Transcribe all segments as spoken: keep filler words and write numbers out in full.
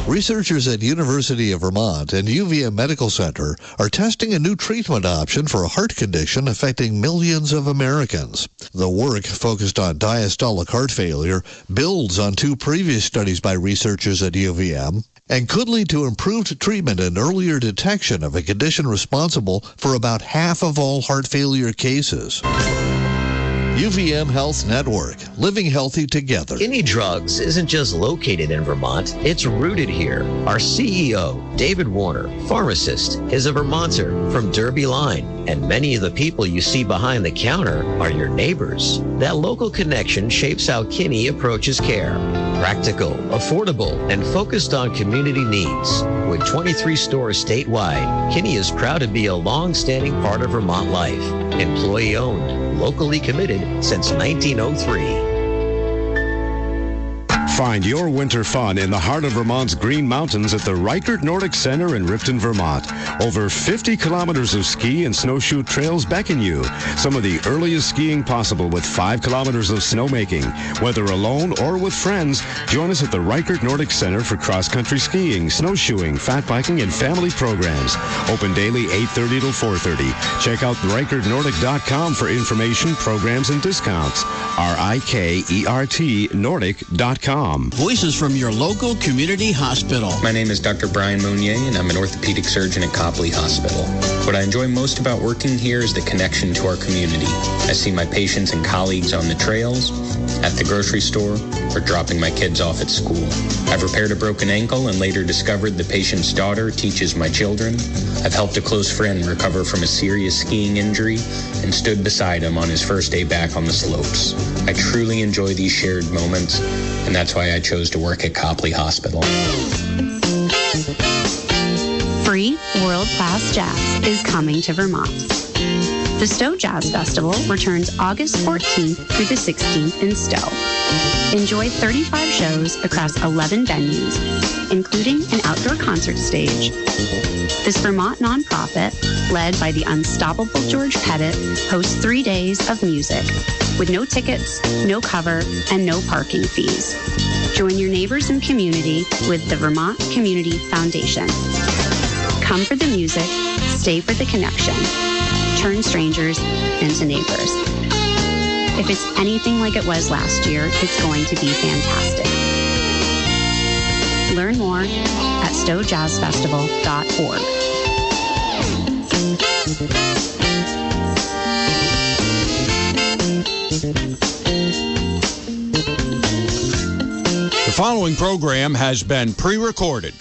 Researchers at University of Vermont and U V M Medical Center are testing a new treatment option for a heart condition affecting millions of Americans. The work, focused on diastolic heart failure, builds on two previous studies by researchers at U V M and could lead to improved treatment and earlier detection of a condition responsible for about half of all heart failure cases. U V M Health Network, living healthy together. Kinney Drugs isn't just located in Vermont, it's rooted here. Our C E O, David Warner, pharmacist, is a Vermonter from Derby Line, and many of the people you see behind the counter are your neighbors. That local connection shapes how Kinney approaches care. Practical, affordable, and focused on community needs. With twenty-three stores statewide, Kinney is proud to be a long-standing part of Vermont life. Employee-owned, locally committed since nineteen oh three. Find your winter fun in the heart of Vermont's Green Mountains at the Reichert Nordic Center in Ripton, Vermont. Over fifty kilometers of ski and snowshoe trails beckon you. Some of the earliest skiing possible with five kilometers of snowmaking. Whether alone or with friends, join us at the Reichert Nordic Center for cross-country skiing, snowshoeing, fat biking, and family programs. Open daily eight thirty till four thirty. Check out reichert nordic dot com for information, programs, and discounts. R I K E R T Nordic dot com. Voices from your local community hospital. My name is Doctor Brian Mounier, and I'm an orthopedic surgeon at Copley Hospital. What I enjoy most about working here is the connection to our community. I see my patients and colleagues on the trails, at the grocery store, or dropping my kids off at school. I've repaired a broken ankle and later discovered the patient's daughter teaches my children. I've helped a close friend recover from a serious skiing injury and stood beside him on his first day back on the slopes. I truly enjoy these shared moments, and that's why I chose to work at Copley Hospital. Free world-class jazz is coming to Vermont. The Stowe Jazz Festival returns August fourteenth through the sixteenth in Stowe. Enjoy thirty-five shows across eleven venues, including an outdoor concert stage. This Vermont nonprofit, led by the unstoppable George Pettit, hosts three days of music with no tickets, no cover, and no parking fees. Join your neighbors and community with the Vermont Community Foundation. Come for the music, stay for the connection. Turn strangers into neighbors. If it's anything like it was last year, it's going to be fantastic. Learn more at stowe jazz festival dot org. The following program has been pre-recorded.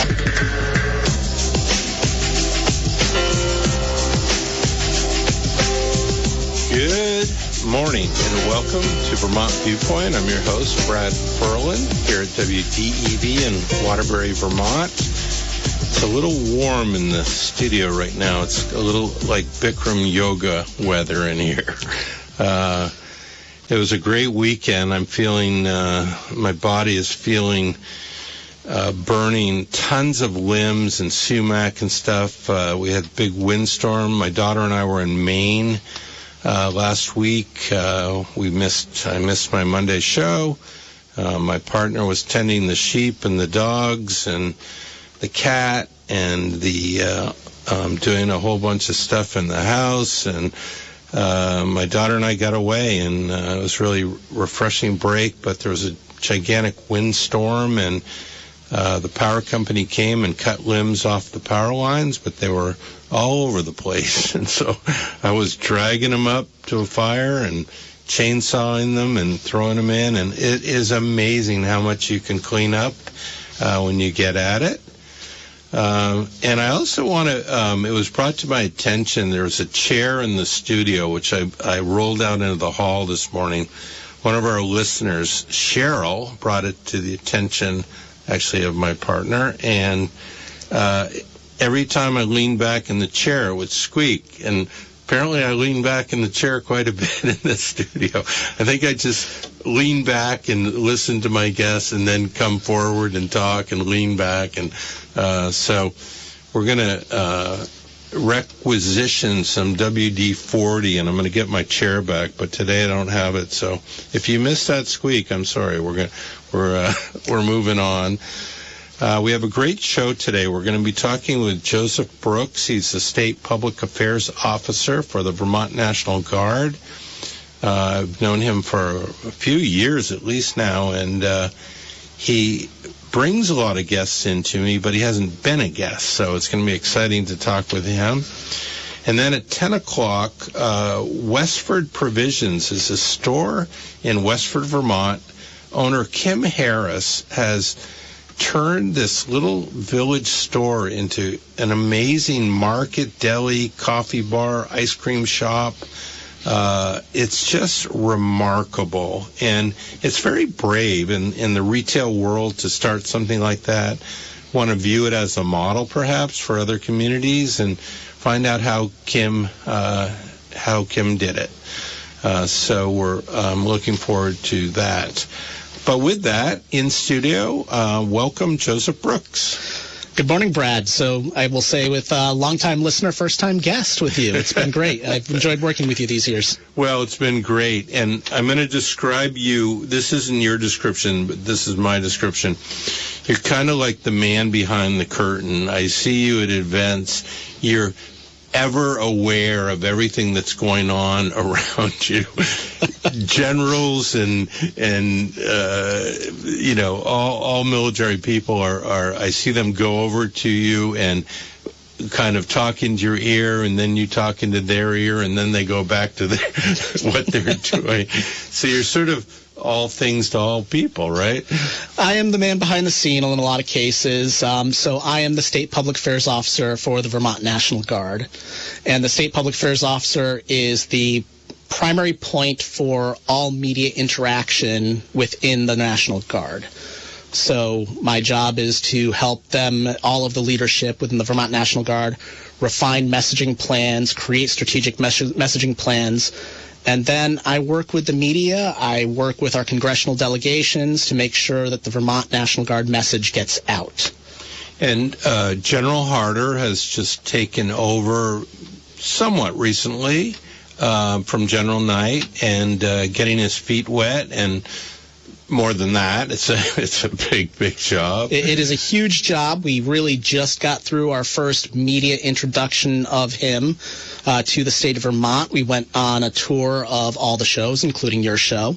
Good morning and welcome to Vermont Viewpoint. I'm your host, Brad Ferlin, here at W D E V in Waterbury, Vermont. It's a little warm in the studio right now. It's a little like Bikram yoga weather in here. Uh, it was a great weekend. I'm feeling, uh, my body is feeling uh, burning, tons of limbs and sumac and stuff. Uh, we had a big windstorm. My daughter and I were in Maine Uh, last week. Uh, we missed, I missed my Monday show. Uh, my partner was tending the sheep and the dogs and the cat and the, uh, um, doing a whole bunch of stuff in the house. And, uh, my daughter and I got away, and, uh, it was really refreshing break, but there was a gigantic windstorm, and, uh, the power company came and cut limbs off the power lines, but they were all over the place. And so I was dragging them up to a fire and chainsawing them and throwing them in. And it is amazing how much you can clean up uh, when you get at it. Um, and I also want to, um, it was brought to my attention, there was a chair in the studio, which I, I rolled out into the hall this morning. One of our listeners, Cheryl, brought it to the attention, actually, of my partner. And uh every time I leaned back in the chair, it would squeak. And apparently I leaned back in the chair quite a bit in the studio. I think I just lean back and listen to my guests and then come forward and talk and lean back. And uh, so we're going to uh, requisition some W D forty, and I'm going to get my chair back. But today I don't have it. So if you missed that squeak, I'm sorry. We're going we're uh, we're moving on. Uh, we have a great show today. We're going to be talking with Joseph Brooks. He's the State Public Affairs Officer for the Vermont National Guard. Uh, I've known him for a few years at least now, and uh, he brings a lot of guests into me, but he hasn't been a guest, so it's going to be exciting to talk with him. And then at ten o'clock, uh, Westford Provisions is a store in Westford, Vermont. Owner Kim Harris has turned this little village store into an amazing market, deli, coffee bar, ice cream shop. Uh, it's just remarkable, and it's very brave in, in the retail world to start something like that. Want to view it as a model, perhaps, for other communities, and find out how Kim uh, how Kim did it. Uh, so we're um, looking forward to that. But with that, in studio, uh, welcome Joseph Brooks. Good morning, Brad. So I will say with a uh, long-time listener, first-time guest with you. It's been great. I've enjoyed working with you these years. Well, it's been great. And I'm going to describe you. This isn't your description, but this is my description. You're kind of like the man behind the curtain. I see you at events. You're ever aware of everything that's going on around you. Generals and and uh, you know all all military people are, are I see them go over to you and kind of talk into your ear, and then you talk into their ear, and then they go back to their, what they're doing. So you're sort of all things to all people, right? I am the man behind the scene in a lot of cases. Um, so I am the State Public Affairs Officer for the Vermont National Guard. And the State Public Affairs Officer is the primary point for all media interaction within the National Guard. So my job is to help them, all of the leadership within the Vermont National Guard, refine messaging plans, create strategic mes- messaging plans. And then I work with the media. I work with our congressional delegations to make sure that the Vermont National Guard message gets out. And uh, General Harder has just taken over somewhat recently uh, from General Knight and uh, getting his feet wet, and more than that, it's a it's a big, big job. It, it is a huge job. We really just got through our first media introduction of him uh, to the state of Vermont. We went on a tour of all the shows, including your show.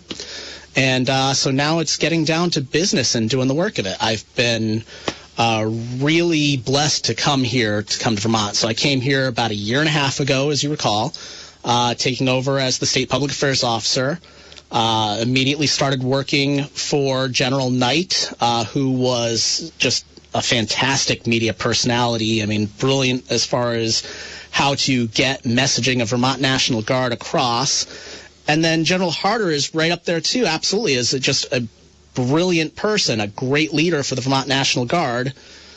And uh, so now it's getting down to business and doing the work of it. I've been uh, really blessed to come here, to come to Vermont. So I came here about a year and a half ago, as you recall, uh, taking over as the State Public Affairs Officer. Uh, immediately started working for General Knight, uh, who was just a fantastic media personality. I mean, brilliant as far as how to get messaging of Vermont National Guard across. And then General Harder is right up there, too, absolutely, as just a brilliant person, a great leader for the Vermont National Guard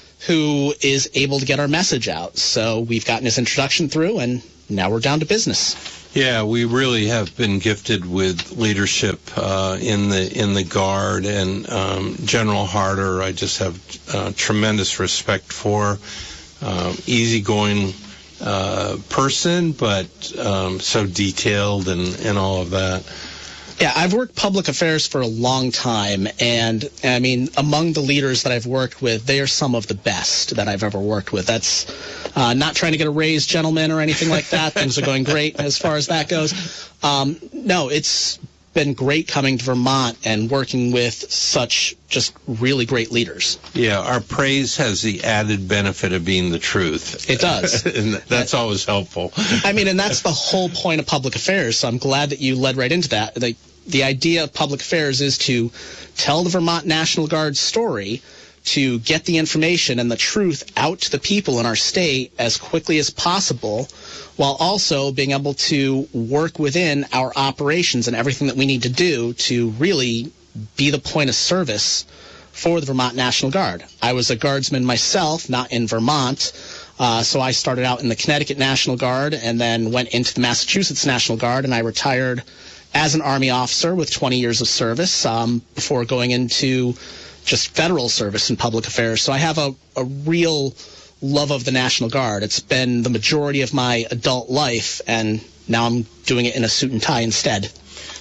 who is able to get our message out. So we've gotten his introduction through, and now we're down to business. Yeah, we really have been gifted with leadership uh, in the in the Guard, and um, General Harder, I just have uh, tremendous respect for. Um, easygoing uh, person, but um, so detailed and, and all of that. Yeah, I've worked public affairs for a long time, and I mean, among the leaders that I've worked with, they are some of the best that I've ever worked with. That's uh, not trying to get a raise, gentlemen, or anything like that. Things are going great as far as that goes. Um, no, it's been great coming to Vermont and working with such just really great leaders. Yeah, our praise has the added benefit of being the truth. It does. And that's always helpful. I mean, and that's the whole point of public affairs, so I'm glad that you led right into that. The, the idea of public affairs is to tell the Vermont National Guard story, to get the information and the truth out to the people in our state as quickly as possible, while also being able to work within our operations and everything that we need to do to really be the point of service for the Vermont National Guard. I was a guardsman myself, not in Vermont, uh, so I started out in the Connecticut National Guard and then went into the Massachusetts National Guard, and I retired as an Army officer with twenty years of service um, before going into just federal service in public affairs. So I have a, a real love of the National Guard. It's been the majority of my adult life, and now I'm doing it in a suit and tie instead.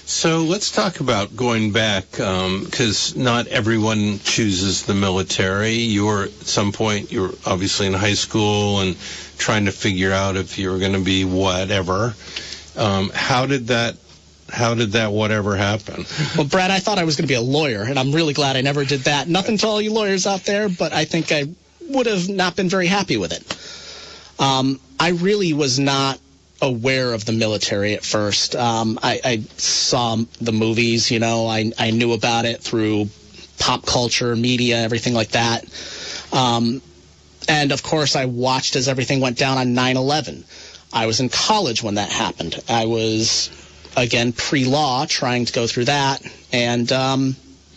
So let's talk about going back, because um, not everyone chooses the military. You were, at some point, you were obviously in high school and trying to figure out if you were going to be whatever. Um, how did that How did that whatever happen? Well, Brad, I thought I was going to be a lawyer, and I'm really glad I never did that. Nothing to all you lawyers out there, but I think I would have not been very happy with it. Um, I really was not aware of the military at first. Um, I, I saw the movies, you know, I, I knew about it through pop culture, media, everything like that. Um, and, of course, I watched as everything went down on nine eleven. I was in college when that happened. I was, again, pre-law, trying to go through that, and um,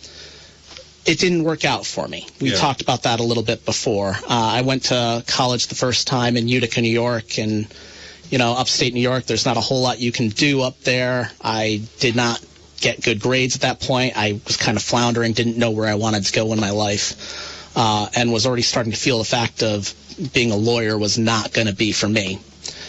it didn't work out for me. We yeah. talked about that a little bit before. Uh, I went to college the first time in Utica, New York, and you know, upstate New York, there's not a whole lot you can do up there. I did not get good grades at that point. I was kind of floundering, didn't know where I wanted to go in my life, uh, and was already starting to feel the fact of being a lawyer was not going to be for me.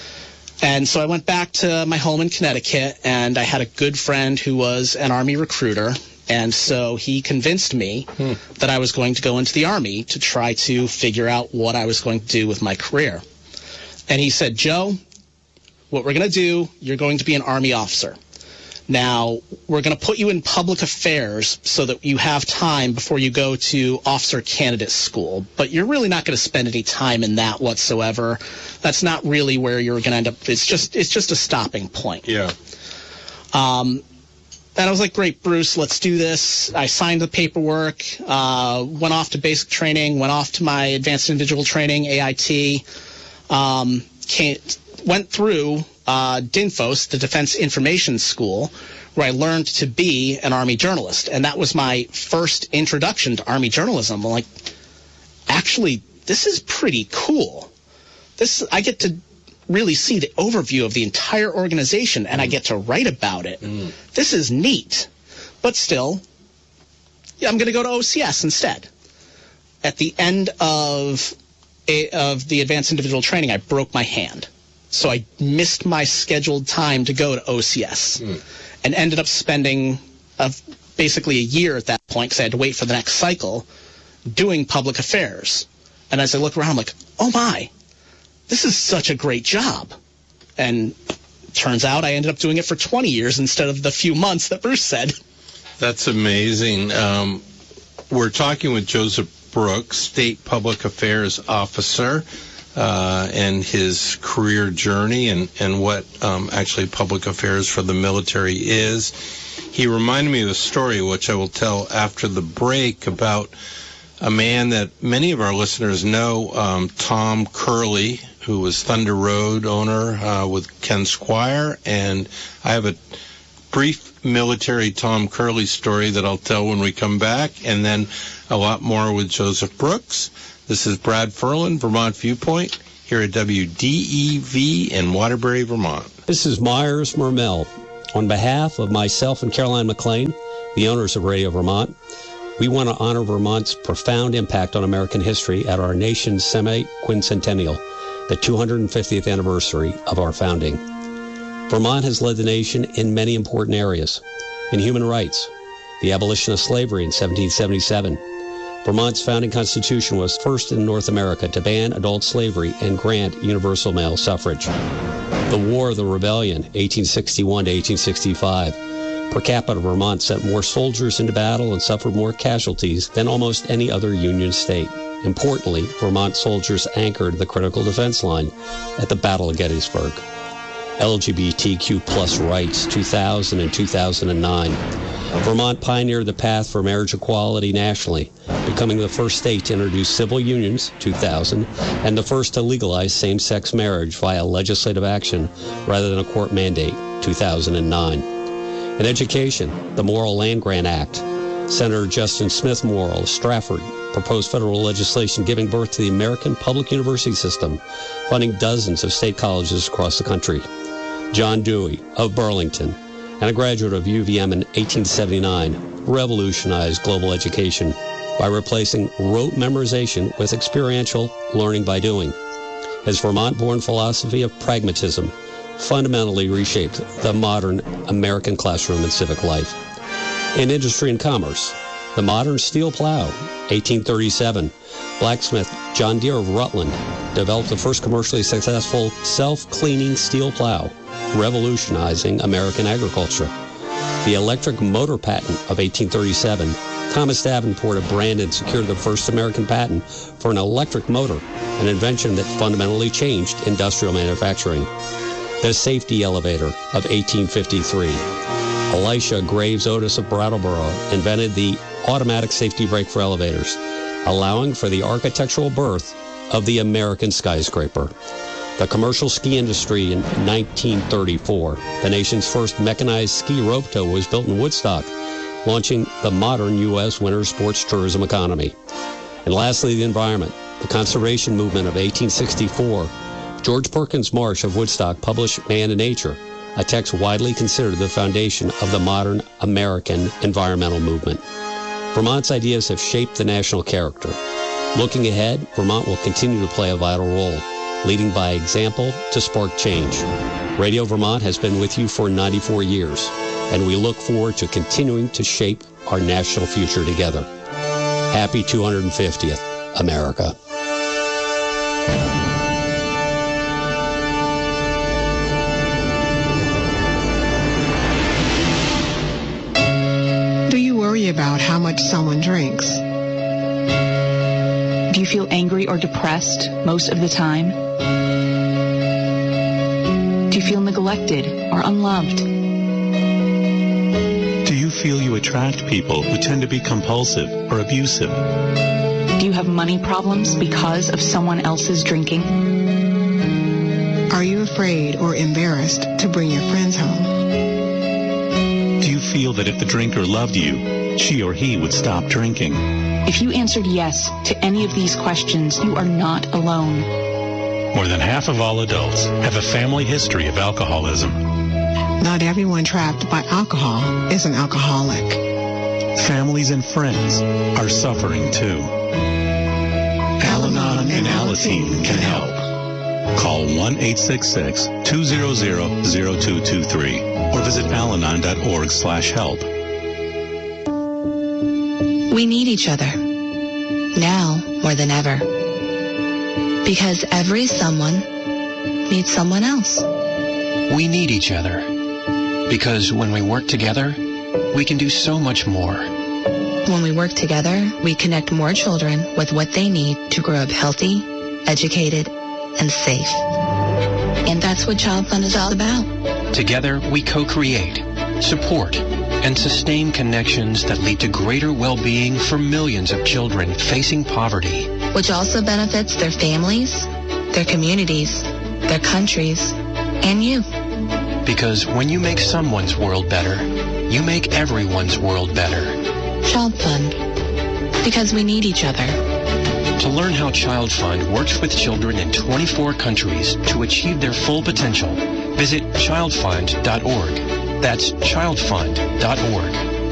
And so I went back to my home in Connecticut, and I had a good friend who was an Army recruiter, and so he convinced me hmm. that I was going to go into the Army to try to figure out what I was going to do with my career. And he said, Joe, what we're going to do, you're going to be an Army officer. Now, we're going to put you in public affairs so that you have time before you go to officer candidate school. But you're really not going to spend any time in that whatsoever. That's not really where you're going to end up. It's just it's just a stopping point. Yeah. Um, and I was like, great, Bruce, let's do this. I signed the paperwork, uh, went off to basic training, went off to my advanced individual training, A I T, um, came, went through uh, DINFOS, the Defense Information School, where I learned to be an Army journalist. And that was my first introduction to Army journalism. I'm like, actually, this is pretty cool. This I get to really see the overview of the entire organization, and mm. I get to write about it. Mm. This is neat. But still, yeah, I'm going to go to O C S instead. At the end of a, of the advanced individual training, I broke my hand. So I missed my scheduled time to go to O C S mm. and ended up spending a, basically a year at that point, because I had to wait for the next cycle, doing public affairs. And as I look around, I'm like, oh my, this is such a great job. And turns out I ended up doing it for twenty years instead of the few months that Bruce said. That's amazing. Um, we're talking with Joseph Brooks, State Public Affairs Officer, uh, and his career journey and, and what um, actually public affairs for the military is. He reminded me of a story, which I will tell after the break, about a man that many of our listeners know, um, Tom Curley, who was Thunder Road owner uh, with Ken Squire. And I have a brief military Tom Curley story that I'll tell when we come back, and then a lot more with Joseph Brooks. This is Brad Ferlin, Vermont Viewpoint, here at W D E V in Waterbury, Vermont. This is Myers Mermel. On behalf of myself and Caroline McLean, the owners of Radio Vermont, we want to honor Vermont's profound impact on American history at our nation's semi-quincentennial, the two hundred fiftieth anniversary of our founding. Vermont has led the nation in many important areas. In human rights, the abolition of slavery in seventeen seventy-seven. Vermont's founding constitution was first in North America to ban adult slavery and grant universal male suffrage. The War of the Rebellion, eighteen sixty-one to eighteen sixty-five. Per capita, Vermont sent more soldiers into battle and suffered more casualties than almost any other Union state. Importantly, Vermont soldiers anchored the critical defense line at the Battle of Gettysburg. L G B T Q plus rights, two thousand and two thousand nine. Vermont pioneered the path for marriage equality nationally, becoming the first state to introduce civil unions, two thousand, and the first to legalize same-sex marriage via legislative action rather than a court mandate, two thousand nine. In education, the Morrill Land-Grant Act. Senator Justin Smith Morrill of Stratford proposed federal legislation giving birth to the American public university system, funding dozens of state colleges across the country. John Dewey of Burlington, and a graduate of U V M in eighteen seventy-nine, revolutionized global education by replacing rote memorization with experiential learning by doing. His Vermont-born philosophy of pragmatism fundamentally reshaped the modern American classroom and civic life. In industry and commerce, the modern steel plow, eighteen thirty-seven, blacksmith John Deere of Rutland developed the first commercially successful self-cleaning steel plow, revolutionizing American agriculture. The electric motor patent of eighteen thirty-seven, Thomas Davenport of Brandon secured the first American patent for an electric motor, an invention that fundamentally changed industrial manufacturing. The safety elevator of eighteen fifty-three. Elisha Graves Otis of Brattleboro invented the automatic safety brake for elevators, allowing for the architectural birth of the American skyscraper. The commercial ski industry in nineteen thirty-four. The nation's first mechanized ski rope tow was built in Woodstock, launching the modern U S winter sports tourism economy. And lastly, the environment. The conservation movement of eighteen sixty-four. George Perkins Marsh of Woodstock published Man and Nature, a text widely considered the foundation of the modern American environmental movement. Vermont's ideas have shaped the national character. Looking ahead, Vermont will continue to play a vital role, leading by example to spark change. Radio Vermont has been with you for ninety-four years, and we look forward to continuing to shape our national future together. Happy two hundred fiftieth, America. Do you worry about how much someone drinks? Do you feel angry or depressed most of the time? Do you feel neglected or unloved? Do you feel you attract people who tend to be compulsive or abusive? Do you have money problems because of someone else's drinking? Are you afraid or embarrassed to bring your friends home? Do you feel that if the drinker loved you, she or he would stop drinking? If you answered yes to any of these questions, you are not alone. More than half of all adults have a family history of alcoholism. Not everyone trapped by alcohol is an alcoholic. Families and friends are suffering too. Al-Anon and Alateen can help. Call one eight six six, two zero zero, zero two two three or visit alanon dot org slash help. We need each other, now more than ever, because every someone needs someone else. We need each other, because when we work together, we can do so much more. When we work together, we connect more children with what they need to grow up healthy, educated, and safe. And that's what Child Fund is all about. Together, we co-create, support, and sustain connections that lead to greater well-being for millions of children facing poverty. Which also benefits their families, their communities, their countries, and you. Because when you make someone's world better, you make everyone's world better. Child Fund. Because we need each other. To learn how Child Fund works with children in twenty-four countries to achieve their full potential, visit child fund dot org. That's child fund dot org.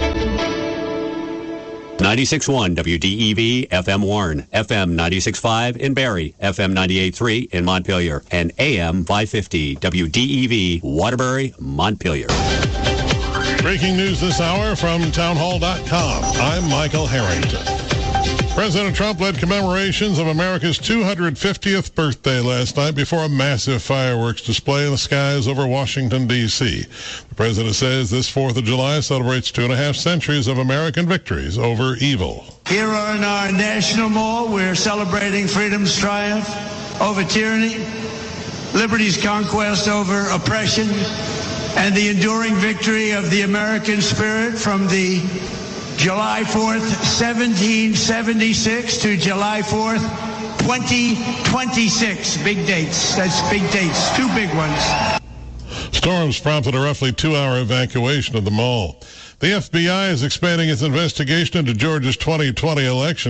ninety-six point one W D E V F M Warren, F M ninety-six point five in Barrie, F M ninety-eight point three in Montpelier, and A M five fifty W D E V Waterbury, Montpelier. Breaking news this hour from town hall dot com. I'm Michael Harrington. President Trump led commemorations of America's two hundred fiftieth birthday last night before a massive fireworks display in the skies over Washington, D C The president says this fourth of July celebrates two and a half centuries of American victories over evil. Here on our National Mall, we're celebrating freedom's triumph over tyranny, liberty's conquest over oppression, and the enduring victory of the American spirit from the July fourth, seventeen seventy-six to July fourth, twenty twenty-six. Big dates. That's big dates. Two big ones. Storms prompted a roughly two-hour evacuation of the mall. The F B I is expanding its investigation into Georgia's twenty twenty election.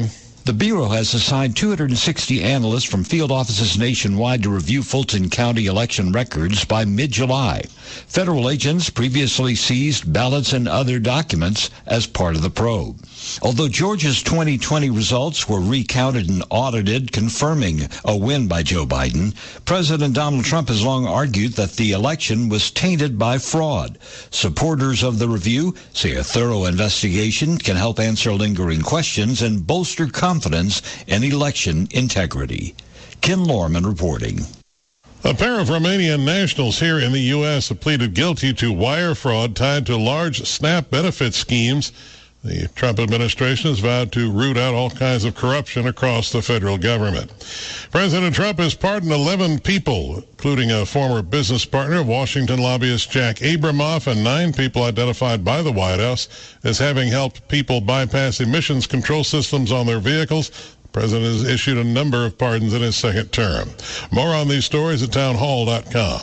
The Bureau has assigned two hundred sixty analysts from field offices nationwide to review Fulton County election records by mid-July. Federal agents previously seized ballots and other documents as part of the probe. Although Georgia's twenty twenty results were recounted and audited, confirming a win by Joe Biden, President Donald Trump has long argued that the election was tainted by fraud. Supporters of the review say a thorough investigation can help answer lingering questions and bolster confidence in election integrity. Ken Lorman reporting. A pair of Romanian nationals here in the U S have pleaded guilty to wire fraud tied to large SNAP benefit schemes. The Trump administration has vowed to root out all kinds of corruption across the federal government. President Trump has pardoned eleven people, including a former business partner of Washington lobbyist Jack Abramoff and nine people identified by the White House as having helped people bypass emissions control systems on their vehicles. The president has issued a number of pardons in his second term. More on these stories at town hall dot com.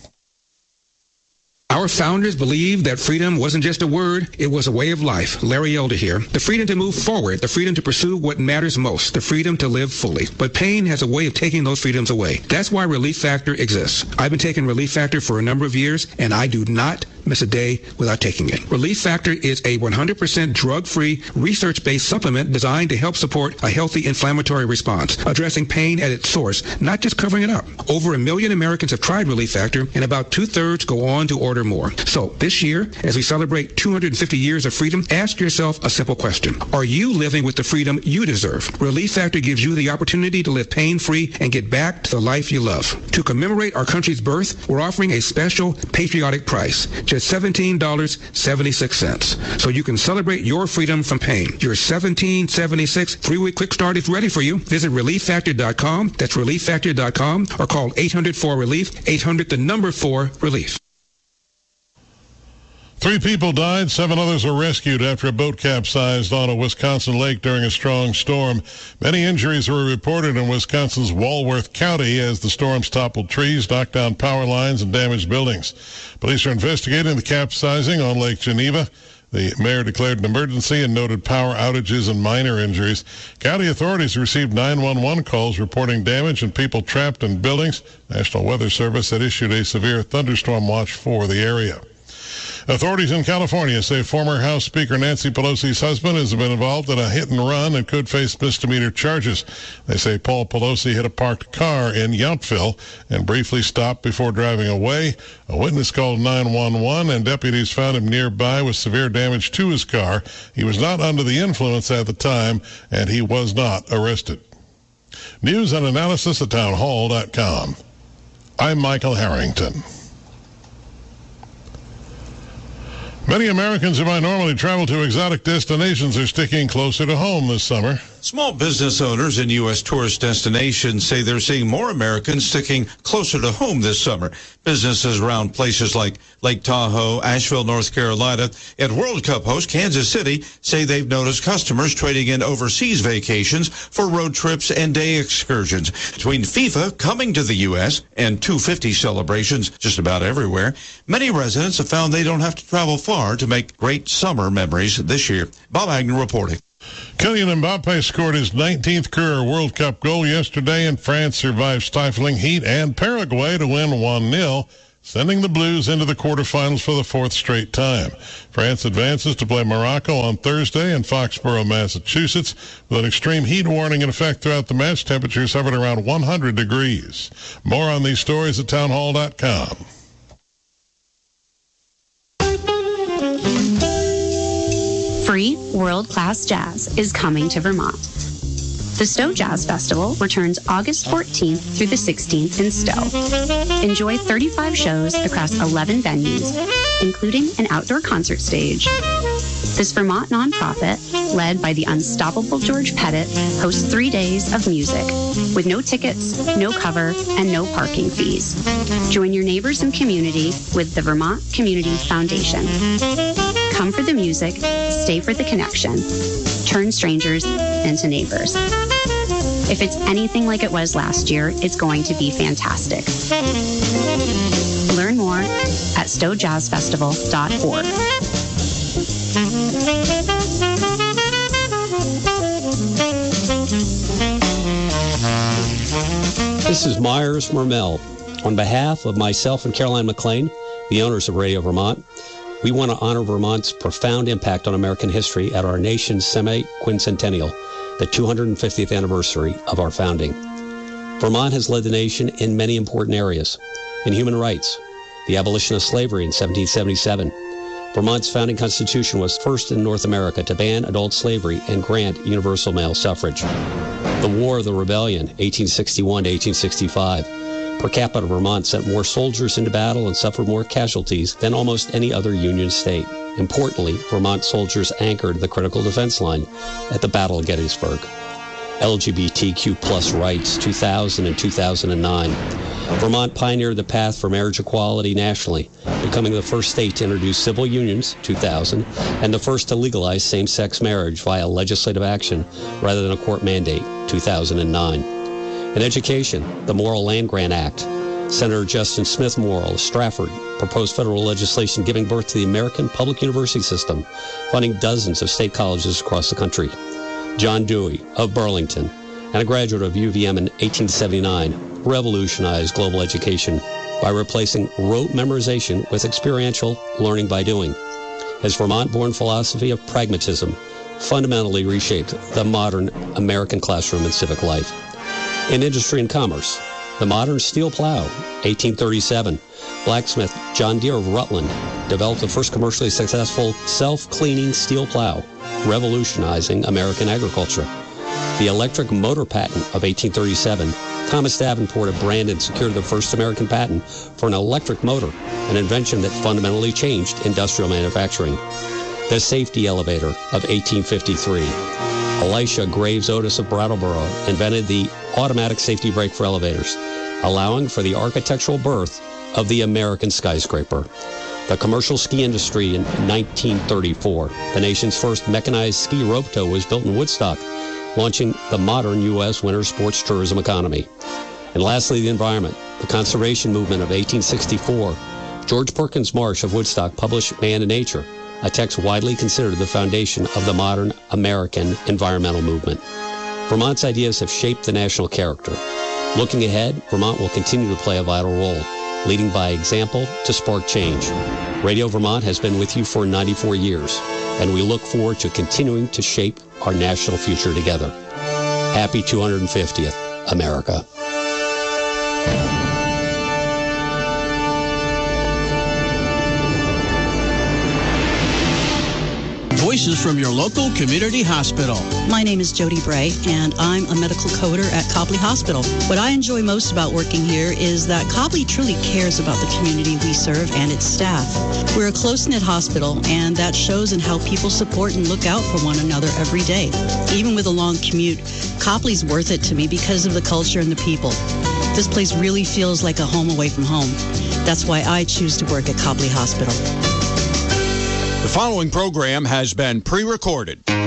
Our founders believed that freedom wasn't just a word, it was a way of life. Larry Elder here. The freedom to move forward, the freedom to pursue what matters most, the freedom to live fully. But pain has a way of taking those freedoms away. That's why Relief Factor exists. I've been taking Relief Factor for a number of years, and I do not miss a day without taking it. Relief Factor is a one hundred percent drug-free, research-based supplement designed to help support a healthy inflammatory response, addressing pain at its source, not just covering it up. Over a million Americans have tried Relief Factor, and about two-thirds go on to order more. So this year, as we celebrate two hundred fifty years of freedom, ask yourself a simple question. Are you living with the freedom you deserve? Relief Factor gives you the opportunity to live pain-free and get back to the life you love. To commemorate our country's birth, we're offering a special patriotic price, just seventeen dollars and seventy-six cents. So you can celebrate your freedom from pain. Your seventeen dollars and seventy-six cents three-week quick start is ready for you. Visit relief factor dot com. That's relief factor dot com, or call eight hundred four relief, eight hundred the number four relief. Three people died, seven others were rescued after a boat capsized on a Wisconsin lake during a strong storm. Many injuries were reported in Wisconsin's Walworth County as the storms toppled trees, knocked down power lines, and damaged buildings. Police are investigating the capsizing on Lake Geneva. The mayor declared an emergency and noted power outages and minor injuries. County authorities received nine one one calls reporting damage and people trapped in buildings. National Weather Service had issued a severe thunderstorm watch for the area. Authorities in California say former House Speaker Nancy Pelosi's husband has been involved in a hit and run and could face misdemeanor charges. They say Paul Pelosi hit a parked car in Yountville and briefly stopped before driving away. A witness called nine one one and deputies found him nearby with severe damage to his car. He was not under the influence at the time, and he was not arrested. News and analysis at town hall dot com. I'm Michael Harrington. Many Americans who might normally travel to exotic destinations are sticking closer to home this summer. Small business owners in U S tourist destinations say they're seeing more Americans sticking closer to home this summer. Businesses around places like Lake Tahoe, Asheville, North Carolina, and World Cup host Kansas City say they've noticed customers trading in overseas vacations for road trips and day excursions. Between FIFA coming to the U S and two fifty celebrations just about everywhere, many residents have found they don't have to travel far to make great summer memories this year. Bob Agnew reporting. Kylian Mbappe scored his nineteenth career World Cup goal yesterday, and France survived stifling heat and Paraguay to win one nil, sending the Blues into the quarterfinals for the fourth straight time. France advances to play Morocco on Thursday in Foxborough, Massachusetts, with an extreme heat warning in effect throughout the match. Temperatures hovered around one hundred degrees. More on these stories at town hall dot com. Free world-class jazz is coming to Vermont. The Stowe Jazz Festival returns August fourteenth through the sixteenth in Stowe. Enjoy thirty-five shows across eleven venues, including an outdoor concert stage. This Vermont nonprofit, led by the unstoppable George Pettit, hosts three days of music with no tickets, no cover, and no parking fees. Join your neighbors and community with the Vermont Community Foundation. Come for the music, stay for the connection. Turn strangers into neighbors. If it's anything like it was last year, it's going to be fantastic. Learn more at stowe jazz festival dot org. This is Myers Mermel. On behalf of myself and Caroline McLean, the owners of Radio Vermont, we want to honor Vermont's profound impact on American history at our nation's semi-quincentennial, the two hundred fiftieth anniversary of our founding. Vermont has led the nation in many important areas. In human rights, the abolition of slavery in seventeen seventy-seven. Vermont's founding constitution was first in North America to ban adult slavery and grant universal male suffrage. The War of the Rebellion, eighteen sixty-one to eighteen sixty-five. Per capita, Vermont sent more soldiers into battle and suffered more casualties than almost any other Union state. Importantly, Vermont soldiers anchored the critical defense line at the Battle of Gettysburg. L G B T Q plus rights, two thousand and two thousand nine. Vermont pioneered the path for marriage equality nationally, becoming the first state to introduce civil unions, two thousand, and the first to legalize same-sex marriage via legislative action rather than a court mandate, two thousand nine. In education, the Morrill Land Grant Act. Senator Justin Smith Morrill of Stratford proposed federal legislation giving birth to the American public university system, funding dozens of state colleges across the country. John Dewey of Burlington, and a graduate of U V M in eighteen seventy-nine, revolutionized global education by replacing rote memorization with experiential learning by doing. His Vermont-born philosophy of pragmatism fundamentally reshaped the modern American classroom and civic life. In industry and commerce, the modern steel plow, eighteen thirty-seven, blacksmith John Deere of Rutland developed the first commercially successful self-cleaning steel plow, revolutionizing American agriculture. The electric motor patent of eighteen thirty-seven, Thomas Davenport of Brandon secured the first American patent for an electric motor, an invention that fundamentally changed industrial manufacturing. The safety elevator of eighteen fifty-three. Elisha Graves Otis of Brattleboro invented the automatic safety brake for elevators, allowing for the architectural birth of the American skyscraper. The commercial ski industry in nineteen thirty-four. The nation's first mechanized ski rope tow was built in Woodstock, launching the modern U S winter sports tourism economy. And lastly, the environment. The conservation movement of eighteen sixty-four. George Perkins Marsh of Woodstock published Man and Nature, a text widely considered the foundation of the modern American environmental movement. Vermont's ideas have shaped the national character. Looking ahead, Vermont will continue to play a vital role, leading by example to spark change. Radio Vermont has been with you for ninety-four years, and we look forward to continuing to shape our national future together. Happy two hundred fiftieth, America. Voices from your local community hospital. My name is Jody Bray, and I'm a medical coder at Copley Hospital. What I enjoy most about working here is that Copley truly cares about the community we serve and its staff. We're a close-knit hospital, and that shows in how people support and look out for one another every day. Even with a long commute, Copley's worth it to me because of the culture and the people. This place really feels like a home away from home. That's why I choose to work at Copley Hospital. The following program has been pre-recorded. Good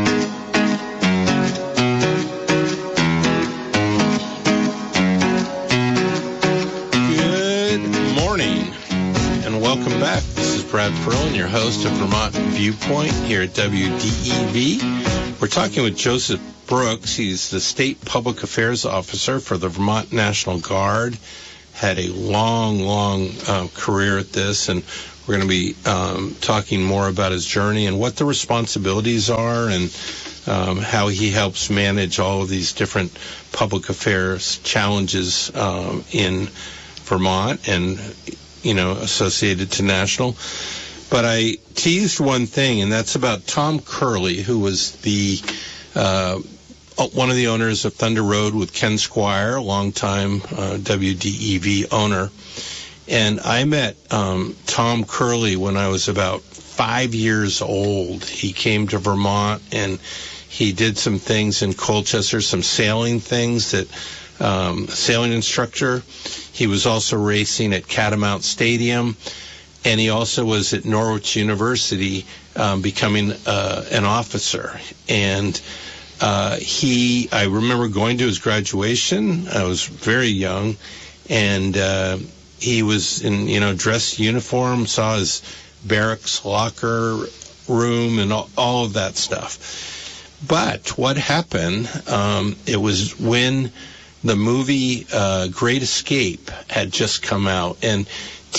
morning and welcome back. This is Brad Perlin, your host of Vermont Viewpoint here at W D E V. We're talking with Joseph Brooks. He's the State Public Affairs Officer for the Vermont National Guard. Had a long, long uh, career at this, and we're going to be um, talking more about his journey and what the responsibilities are and um, how he helps manage all of these different public affairs challenges um, in Vermont and, you know, associated to national. But I teased one thing, and that's about Tom Curley, who was the uh, one of the owners of Thunder Road with Ken Squire, a longtime uh, W D E V owner. And I met um, Tom Curley when I was about five years old. He came to Vermont, and he did some things in Colchester, some sailing things, that um, sailing instructor. He was also racing at Catamount Stadium, and he also was at Norwich University um, becoming uh, an officer. And uh, he, I remember going to his graduation. I was very young, and uh, he was in, you know, dress uniform, saw his barracks locker room and all, all of that stuff. But what happened, um, it was when the movie uh, Great Escape had just come out, and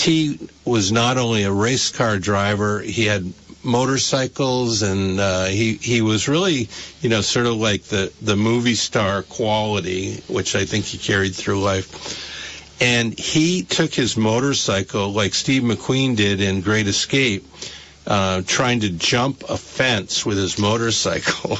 T was not only a race car driver, he had motorcycles, and uh, he he was really, you know, sort of like the, the movie star quality, which I think he carried through life. And he took his motorcycle, like Steve McQueen did in Great Escape, uh, trying to jump a fence with his motorcycle.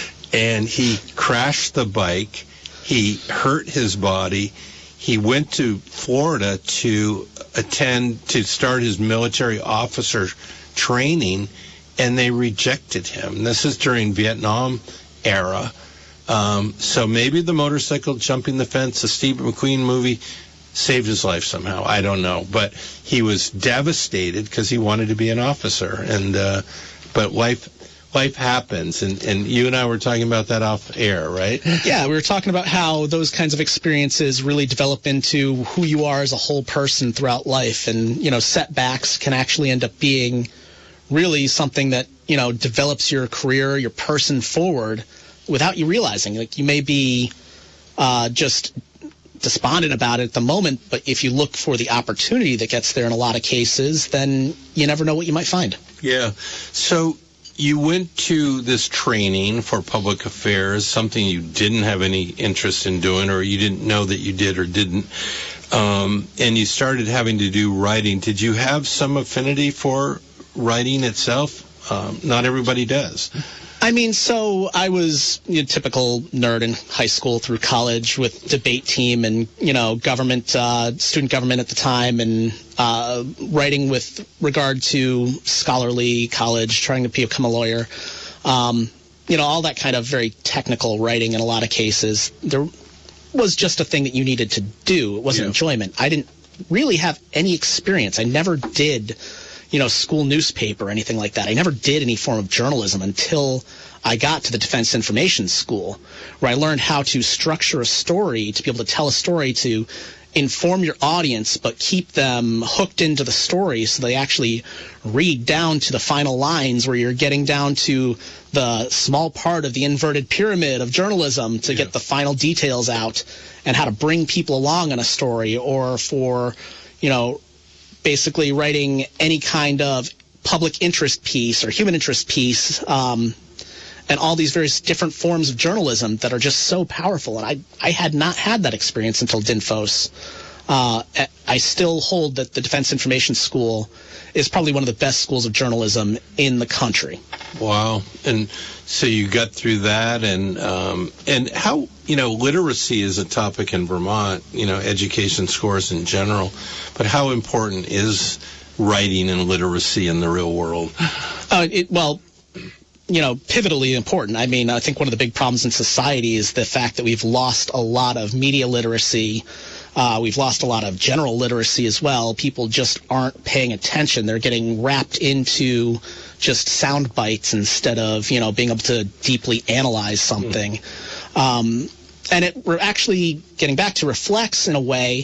And he crashed the bike. He hurt his body. He went to Florida to attend, to start his military officer training, and they rejected him. This is during Vietnam era. Um, so maybe the motorcycle jumping the fence, the Steve McQueen movie, saved his life somehow. I don't know. But he was devastated because he wanted to be an officer. And uh, but life life happens. And, and you and I were talking about that off air, right? Yeah, we were talking about how those kinds of experiences really develop into who you are as a whole person throughout life. And, you know, setbacks can actually end up being really something that, you know, develops your career, your person forward without you realizing. Like, you may be uh, just despondent about it at the moment, but if you look for the opportunity that gets there in a lot of cases, then you never know what you might find. Yeah. So you went to this training for public affairs, something you didn't have any interest in doing, or you didn't know that you did or didn't, um, and you started having to do writing. Did you have some affinity for writing itself? Um, not everybody does. I mean, so I was a you know, typical nerd in high school through college with debate team and, you know, government, uh, student government at the time, and uh, writing with regard to scholarly college, trying to become a lawyer. Um, you know, all that kind of very technical writing in a lot of cases. There was just a thing that you needed to do. It wasn't yeah. enjoyment. I didn't really have any experience. I never did you know, school newspaper or anything like that. I never did any form of journalism until I got to the Defense Information School, where I learned how to structure a story, to be able to tell a story, to inform your audience, but keep them hooked into the story so they actually read down to the final lines, where you're getting down to the small part of the inverted pyramid of journalism to yeah. get the final details out, and how to bring people along in a story, or for, you know, basically writing any kind of public interest piece or human interest piece, um, and all these various different forms of journalism that are just so powerful. And I, I had not had that experience until DINFOS. Uh, I still hold that the Defense Information School is probably one of the best schools of journalism in the country. Wow. And so you got through that, and um, and how, you know, literacy is a topic in Vermont, you know, education scores in general, but how important is writing and literacy in the real world? Uh, it, well, you know, pivotally important. I mean, I think one of the big problems in society is the fact that we've lost a lot of media literacy. Uh, we've lost a lot of general literacy as well. People just aren't paying attention. They're getting wrapped into just sound bites instead of, you know, being able to deeply analyze something. Mm. Um, and it, we're actually getting back to reflects in a way,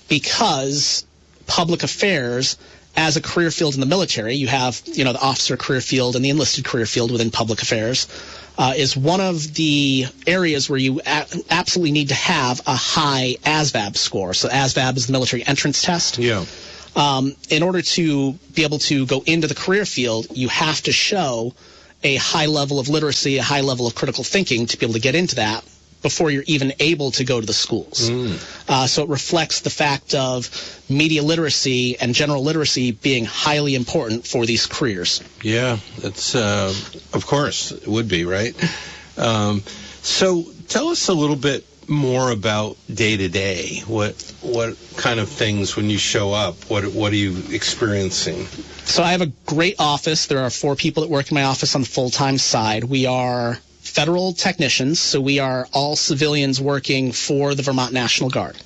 because public affairs, as a career field in the military, you have, you know, the officer career field and the enlisted career field within public affairs, uh, is one of the areas where you a- absolutely need to have a high A S V A B score. So A S V A B is the military entrance test. Yeah. Um, in order to be able to go into the career field, you have to show a high level of literacy, a high level of critical thinking to be able to get into that before you're even able to go to the schools. Mm. Uh, so it reflects the fact of media literacy and general literacy being highly important for these careers. Yeah, that's, uh, of course, it would be, right? Um, so tell us a little bit more about day-to-day. What what kind of things, when you show up, what what are you experiencing? So I have a great office. There are four people that work in my office on the full-time side. We are federal technicians, so we are all civilians working for the Vermont National Guard.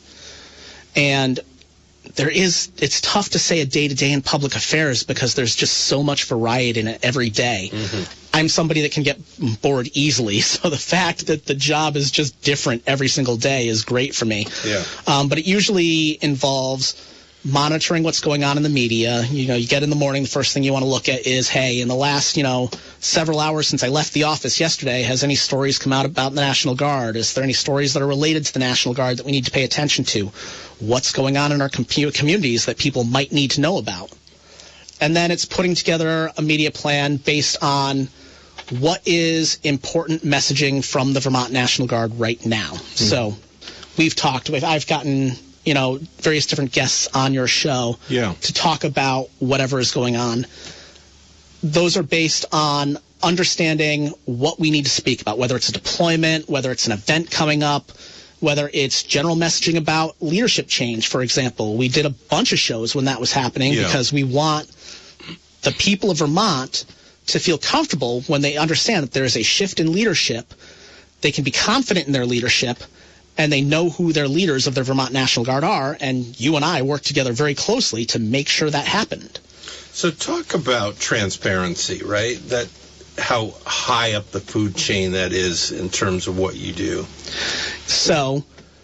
And there is, it's tough to say a day-to-day in public affairs because there's just so much variety in it every day. Mm-hmm. I'm somebody that can get bored easily, so the fact that the job is just different every single day is great for me. Yeah. Um, but it usually involves monitoring what's going on in the media. You know, you get in the morning, the first thing you want to look at is, hey, in the last, you know, several hours since I left the office yesterday, has any stories come out about the National Guard? Is there any stories that are related to the National Guard that we need to pay attention to? What's going on in our com- communities that people might need to know about? And then it's putting together a media plan based on what is important messaging from the Vermont National Guard right now. Mm. So we've talked with, I've gotten, you know, various different guests on your show yeah. to talk about whatever is going on. Those are based on understanding what we need to speak about, whether it's a deployment, whether it's an event coming up, whether it's general messaging about leadership change, for example. We did a bunch of shows when that was happening yeah. because we want the people of Vermont to feel comfortable when they understand that there is a shift in leadership. They can be confident in their leadership, and they know who their leaders of the Vermont National Guard are, and you and I work together very closely to make sure that happened. So talk about transparency, right? That how high up the food chain that is in terms of what you do. So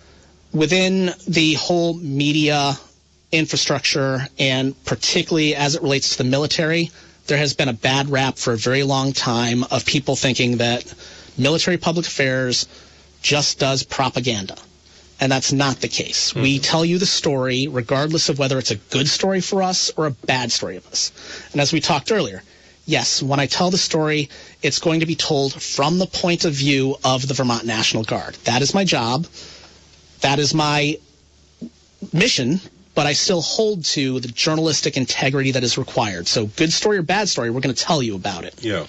within the whole media infrastructure, and particularly as it relates to the military, there has been a bad rap for a very long time of people thinking that military public affairs just does propaganda. And that's not the case. Mm-hmm. We tell you the story regardless of whether it's a good story for us or a bad story of us. And as we talked earlier, yes, when I tell the story, it's going to be told from the point of view of the Vermont National Guard. That is my job. That is my mission, but I still hold to the journalistic integrity that is required. So good story or bad story, we're going to tell you about it. Yeah.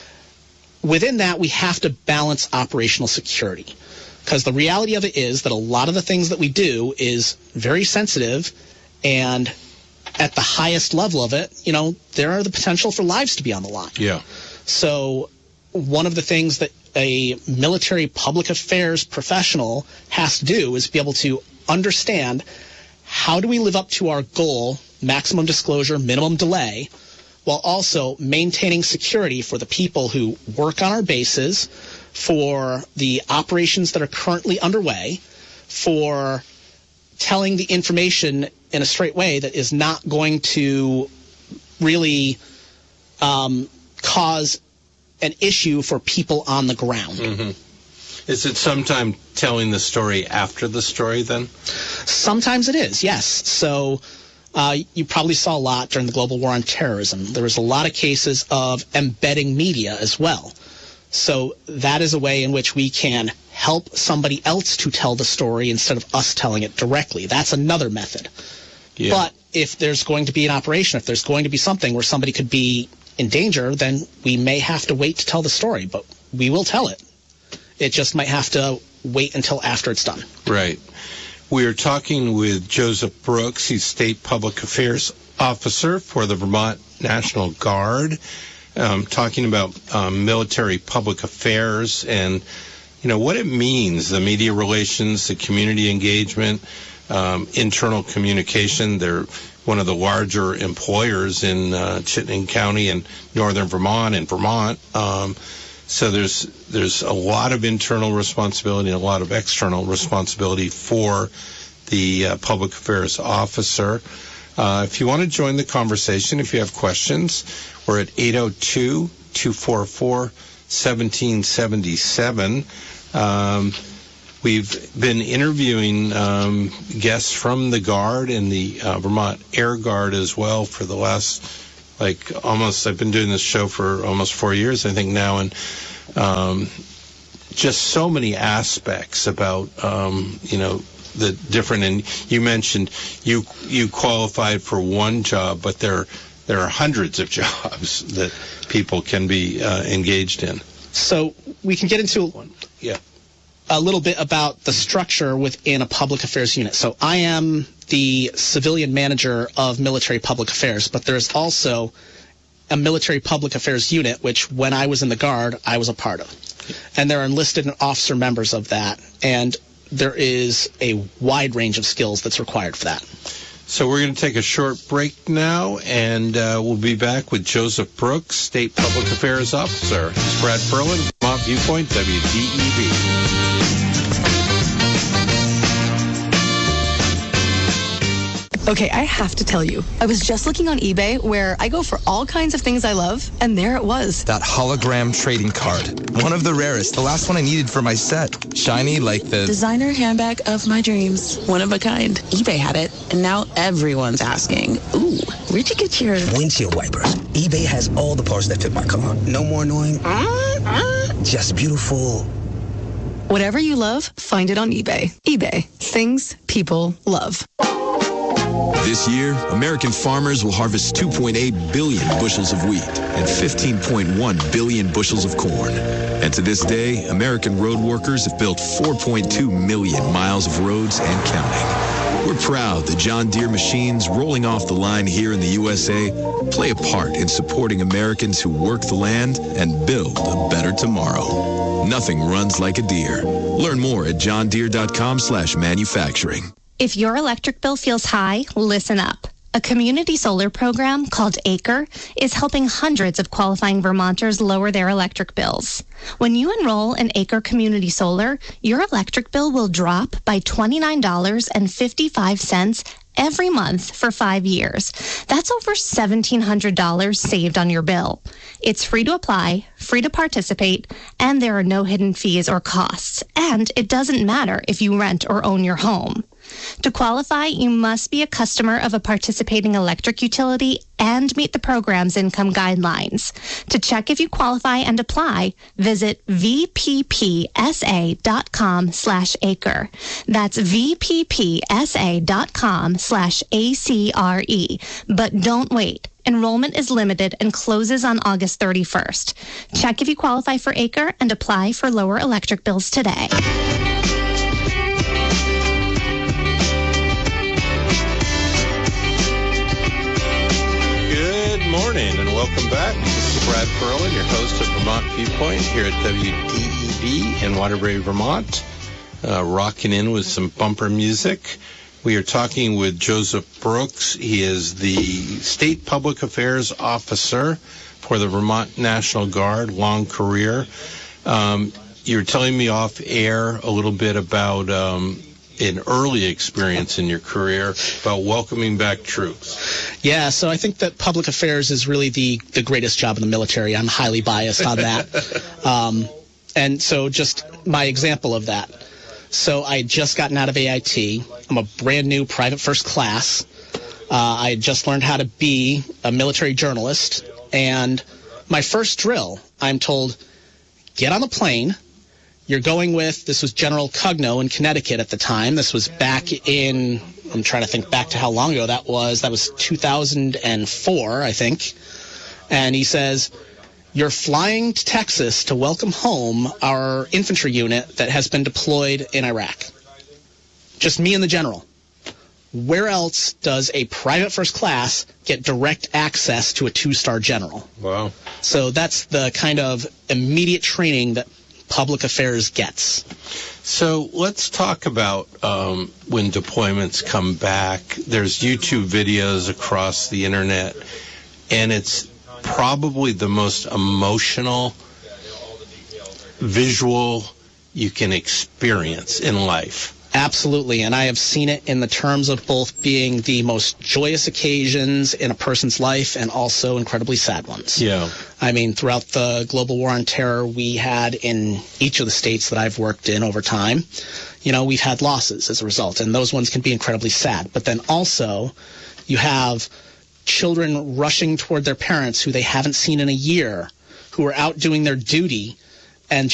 Within that, we have to balance operational security, because the reality of it is that a lot of the things that we do is very sensitive, and at the highest level of it, you know, there are the potential for lives to be on the line. Yeah. So one of the things that a military public affairs professional has to do is be able to understand, how do we live up to our goal, maximum disclosure, minimum delay, while also maintaining security for the people who work on our bases, for the operations that are currently underway, for telling the information in a straight way that is not going to really um, cause an issue for people on the ground. Mm-hmm. Is it sometime telling the story after the story then? Sometimes it is, yes. So uh, you probably saw a lot during the global war on terrorism. There was a lot of cases of embedding media as well. So that is a way in which we can help somebody else to tell the story instead of us telling it directly. That's another method. Yeah. But if there's going to be an operation, if there's going to be something where somebody could be in danger, then we may have to wait to tell the story, but we will tell it. It just might have to wait until after it's done. Right. We are talking with Joseph Brooks. He's State Public Affairs Officer for the Vermont National Guard, um, talking about um, military public affairs and, you know, what it means, the media relations, the community engagement, um, internal communication. They're one of the larger employers in uh, Chittenden County and northern Vermont and Vermont. Um, so there's there's a lot of internal responsibility and a lot of external responsibility for the uh, public affairs officer. Uh, if you want to join the conversation, if you have questions, we're at eight oh two, two four four, one seven seven seven. Um, we've been interviewing um, guests from the Guard and the uh, Vermont Air Guard as well for the last, like, almost, I've been doing this show for almost four years, I think now, and um, just so many aspects about, um, you know, the different, and you mentioned you you qualified for one job, but there there are hundreds of jobs that people can be uh, engaged in. So we can get into yeah. a little bit about the structure within a public affairs unit. So I am the civilian manager of military public affairs, but there's also a military public affairs unit, which when I was in the Guard, I was a part of. And there are enlisted and officer members of that. And there is a wide range of skills that's required for that. So we're going to take a short break now, and uh, we'll be back with Joseph Brooks, State Public Affairs Officer. It's Brad Ferlin, Vermont Viewpoint, W D E V. Okay, I have to tell you, I was just looking on eBay where I go for all kinds of things I love, and there it was. That hologram trading card. One of the rarest. The last one I needed for my set. Shiny like the... Designer handbag of my dreams. One of a kind. eBay had it, and now everyone's asking, ooh, where'd you get your... Windshield wipers. eBay has all the parts that fit my car. No more annoying. Just beautiful. Whatever you love, find it on eBay. eBay. Things people love. This year, American farmers will harvest two point eight billion bushels of wheat and fifteen point one billion bushels of corn. And to this day, American road workers have built four point two million miles of roads and counting. We're proud that John Deere machines rolling off the line here in the U S A play a part in supporting Americans who work the land and build a better tomorrow. Nothing runs like a Deere. Learn more at john deere dot com slash manufacturing. If your electric bill feels high, listen up. A community solar program called Acre is helping hundreds of qualifying Vermonters lower their electric bills. When you enroll in Acre Community Solar, your electric bill will drop by twenty-nine dollars and fifty-five cents every month for five years. That's over seventeen hundred dollars saved on your bill. It's free to apply, free to participate, and there are no hidden fees or costs. And it doesn't matter if you rent or own your home. To qualify, you must be a customer of a participating electric utility and meet the program's income guidelines. To check if you qualify and apply, visit v p p s a dot com slash acre. That's v p p s a dot com slash A C R E. But don't wait. Enrollment is limited and closes on August thirty-first. Check if you qualify for Acre and apply for lower electric bills today. Good morning and welcome back. This is Brad Perlin, your host of Vermont Viewpoint here at W D E V in Waterbury, Vermont, uh, rocking in with some bumper music. We are talking with Joseph Brooks. He is the State Public Affairs Officer for the Vermont National Guard, long career. Um, you were telling me off air a little bit about um, an early experience in your career about welcoming back troops. Yeah, so I think that public affairs is really the, the greatest job in the military. I'm highly biased on that. um, and so just my example of that. So I had just gotten out of A I T. I'm a brand new private first class. Uh, I had just learned how to be a military journalist. And my first drill, I'm told, get on the plane. You're going with, this was General Cugno in Connecticut at the time. This was back in, I'm trying to think back to how long ago that was. That was two thousand four, I think. And he says, you're flying to Texas to welcome home our infantry unit that has been deployed in Iraq. Just me and the general. Where else does a private first class get direct access to a two-star general? Wow. So that's the kind of immediate training that public affairs gets. So let's talk about um, when deployments come back. There's YouTube videos across the internet, and it's probably the most emotional visual you can experience in life. Absolutely, and I have seen it in the terms of both being the most joyous occasions in a person's life and also incredibly sad ones. Yeah. I mean, throughout the global war on terror we had in each of the states that I've worked in over time, you know, we've had losses as a result, and those ones can be incredibly sad. But then also you have children rushing toward their parents who they haven't seen in a year, who are out doing their duty,